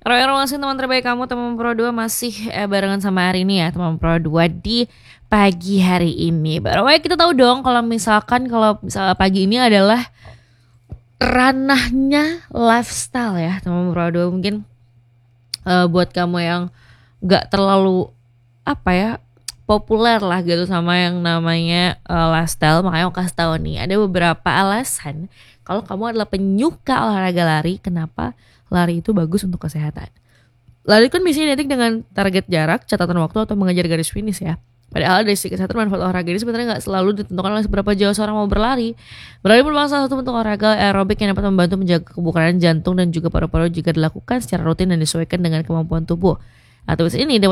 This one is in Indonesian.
Ero masih teman terbaik kamu, teman Pro 2 masih barengan sama hari ini ya, teman Pro 2 di pagi hari ini. Baru kita tahu dong kalau misalnya pagi ini adalah ranahnya lifestyle ya, teman Pro 2. Mungkin buat kamu yang nggak terlalu apa ya populer lah gitu sama yang namanya lifestyle, makanya aku kasih tahu nih ada beberapa alasan kalau kamu adalah penyuka olahraga lari, kenapa lari itu bagus untuk kesehatan. Lari kan biasanya identik dengan target jarak, catatan waktu atau mengejar garis finish ya. Padahal dari segi kesehatan manfaat olahraga ini sebenarnya nggak selalu ditentukan oleh seberapa jauh seorang mau berlari. Berlari merupakan salah satu bentuk olahraga aerobik yang dapat membantu menjaga kebugaran jantung dan juga paru-paru jika dilakukan secara rutin dan disesuaikan dengan kemampuan tubuh. Aktivitas ini